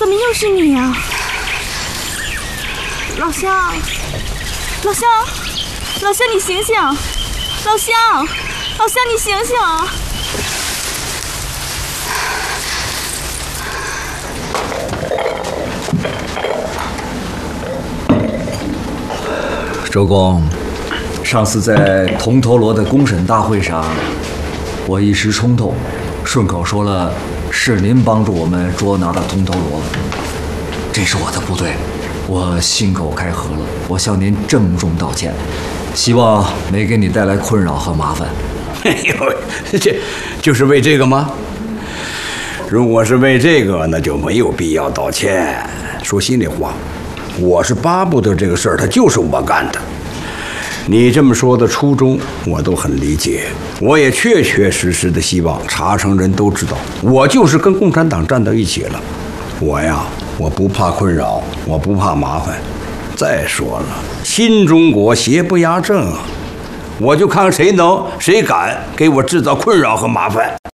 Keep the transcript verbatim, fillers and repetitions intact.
怎么又是你呀、啊？老乡，老乡，老乡，你醒醒！老乡，老乡，你醒醒！ 周公，上次在铜陀罗的公审大会上，我一时冲动，顺口说了是您帮助我们捉拿的铜陀罗，这是我的不对，我信口开河了，我向您郑重道歉，希望没给你带来困扰和麻烦。 哎呦，这就是为这个吗？如果是为这个，那就没有必要道歉。说心里话，我是巴不得这个事儿，它就是我干的。你这么说的初衷，我都很理解。我也确确实实的希望茶城人都知道，我就是跟共产党站到一起了。我呀，我不怕困扰，我不怕麻烦。再说了，新中国邪不压正啊，我就看谁能谁敢给我制造困扰和麻烦。